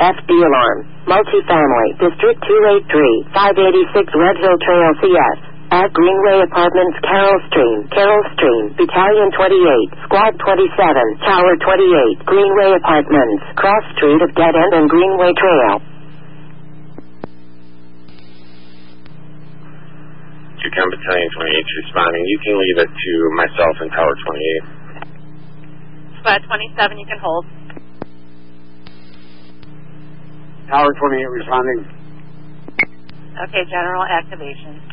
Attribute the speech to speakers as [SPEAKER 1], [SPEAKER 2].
[SPEAKER 1] FD alarm. Multifamily. District 283. 586 Red Hill Trail CS. At Greenway Apartments, Carroll Stream, Battalion 28, Squad 27, Tower 28, Greenway Apartments, Cross Street of Dead End and Greenway Trail.
[SPEAKER 2] Yukon Battalion 28 responding. You can leave it to myself and Tower 28.
[SPEAKER 3] Squad 27, you can hold.
[SPEAKER 4] Tower 28 responding.
[SPEAKER 3] Okay, general activation.